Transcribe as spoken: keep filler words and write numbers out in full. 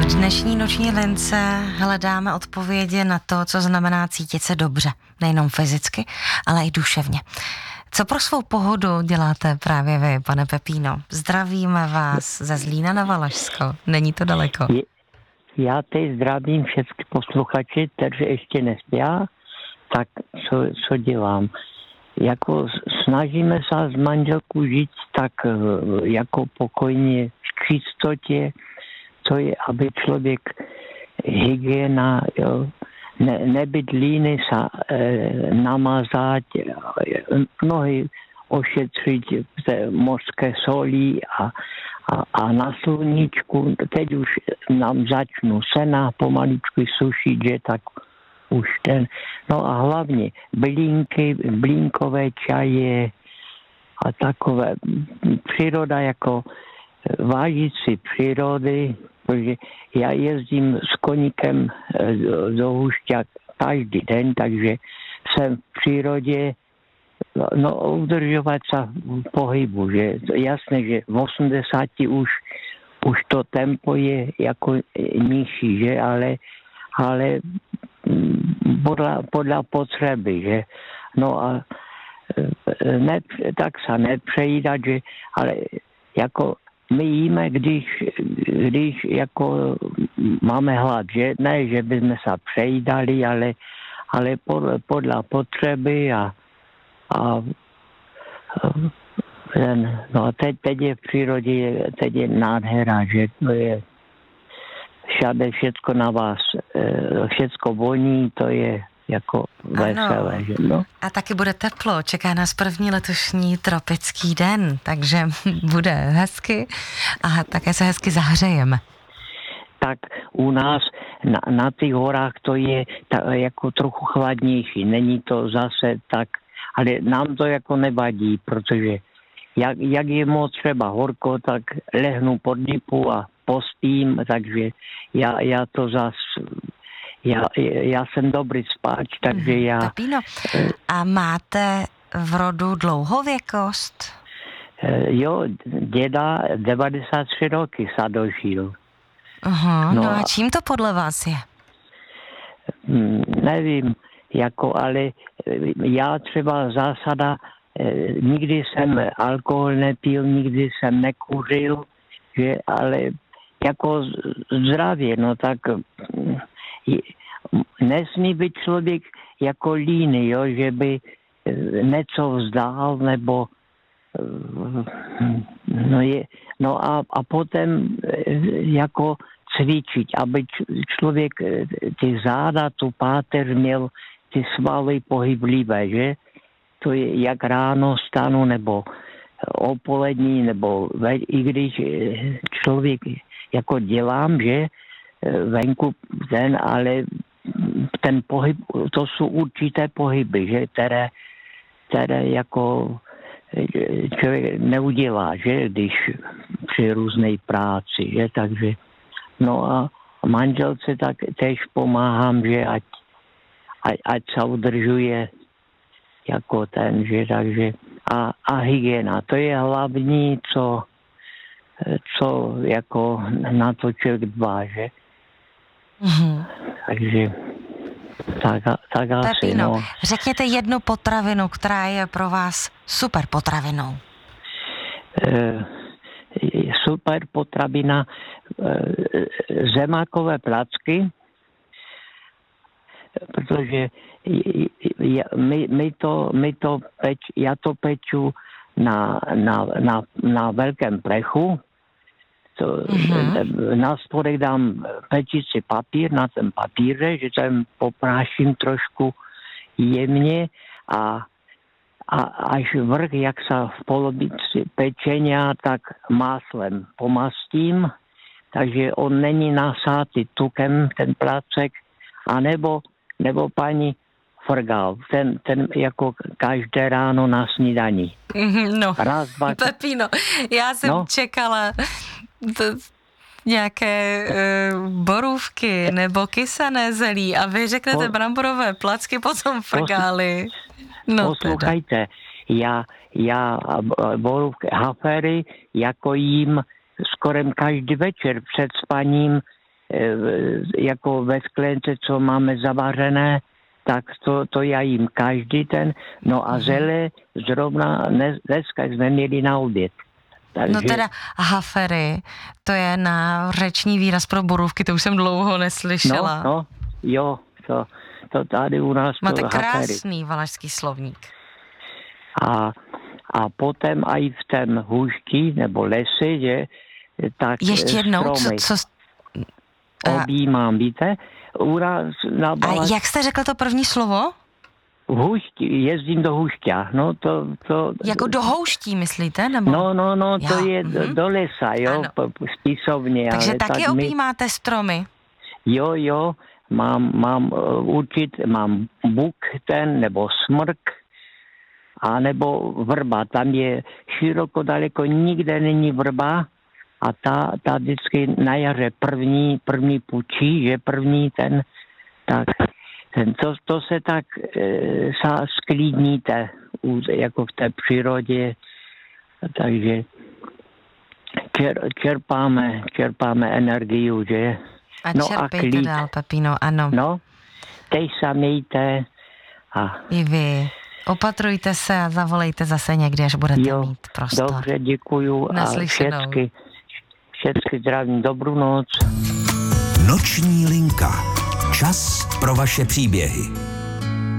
V dnešní noční lince hledáme odpovědi na to, co znamená cítit se dobře. Nejenom fyzicky, ale i duševně. Co pro svou pohodu děláte právě vy, pane Pepíno? Zdravíme vás ze Zlína na Valašsko. Není to daleko. Já teď zdravím všechny posluchači, kteří ještě nespí. Tak co, co dělám? Jako snažíme se s manželkou žít tak jako pokojně v čistotě, to je, aby člověk hygiena, jo, ne, nebyt líny sa e, namazať, nohy ošetřit mořské solí a, a, a na sluníčku. Teď už nám začnou sena pomaličku sušit, že tak už ten. No a hlavně blínky, blínkové čaje a takové příroda jako vážit si přírody, protože já jezdím s koníkem do Hušťa každý den, takže jsem v přírodě, no udržovat se v pohybu, že jasné, že v osmdesáti už, už to tempo je jako nižší, že, ale, ale podle, podle potřeby, že, no a ne, tak se nepřejídat, že, ale jako my jíme, když, když jako máme hlad, že ne, že bychom se přejídali, ale, ale podle, podle potřeby a, a ten, no a teď, teď je v přírodě, teď je nádhera, že to je všade všecko na vás, všecko voní, to je jako veselé, že no. A taky bude teplo, čeká nás první letošní tropický den, takže bude hezky a také se hezky zahřejeme. Tak u nás na, na těch horách to je ta, jako trochu chladnější, není to zase tak, ale nám to jako nevadí, protože jak, jak je moc třeba horko, tak lehnu pod lipu a pospím, takže já, já to zas Já, já jsem dobrý spáč, takže já... Pepíno, a máte v rodu dlouhověkost? Jo, děda devadesát tři roky se dožil. Aha, no, no a čím to podle vás je? Nevím, jako, ale já třeba zásada, nikdy jsem alkohol nepil, nikdy jsem nekouřil, že, ale jako zdravě, no tak... Nesmí být člověk jako líný, jo, že by něco vzdál, nebo no, je, no a, a potom jako cvičit, aby člověk ty záda, tu páteř měl ty svaly pohyblivé, že? To je jak ráno stanu, nebo opolední, nebo i když člověk jako dělám, že venku ten, ale ten pohyb, to jsou určité pohyby, že, které, které jako člověk neudělá, že, když při různé práci, že, takže no a manželce tak tež pomáhám, že ať, ať, ať se udržuje jako ten, že, takže a, a hygiena, to je hlavní, co, co jako na to člověk dbá, že. Mm-hmm. Takže tak, tak asi, Pepíno, no. Řekněte jednu potravinu, která je pro vás super potravinou. E, super potravina, e, zemákové placky, protože my, my, to, my to peč, já to peču na, na, na, na velkém plechu. To, mm-hmm. Na spodek dám pečici papír, na ten papíře, že tam popráším trošku jemně a, a až vrch, jak se v polovici pečenia, tak máslem pomastím, takže on není nasátý tukem, ten plácek, anebo nebo paní frgal, ten, ten jako každé ráno na snídani. No, Raz, dva... Pepíno, já jsem no. čekala to, nějaké uh, borůvky nebo kysané zelí a vy řeknete po... bramborové placky, potom frgály. No poslouchajte, já, já borůvky, hafery jako jím skoro každý večer před spaním jako ve sklence, co máme zavařené, tak to, to já jím každý ten. No a zele zrovna dneska jsme měli na oběd. Takže... No teda hafery, to je na řeční výraz pro borůvky, to už jsem dlouho neslyšela. No, no, jo, to, to tady u nás máte to krásný hafery. valašský slovník. A, a potom i v tém hůšti, nebo lesy, že, tak ještě jednou, co, co... objímám, víte? U nás na Valaš... A jak jste řekl to první slovo? V hůšti, jezdím do hůšťa, no to, to... Jako do houští, myslíte? Nebo? No, no, no, to jo. je mm-hmm. do lesa, jo, spisovně. Takže ale taky tak objímáte my... stromy? Jo, jo, mám, mám určit, mám buk ten, nebo smrk, a nebo vrba, tam je široko daleko, nikde není vrba a ta, ta vždycky na jaře první, první pučí, že první ten, tak ten, to, to se tak e, sa sklidníte, jako v té přírodě, takže čer, čerpáme, čerpáme energii, že? A no čerpejte a dál, Pepino, ano. No, teď se mějte a... I vy. Opatrujte se a zavolejte zase někdy, až budete jo, mít prostor. Dobře, děkuju a všecky, všecky zdravím, dobrou noc. Noční linka. Čas pro vaše příběhy.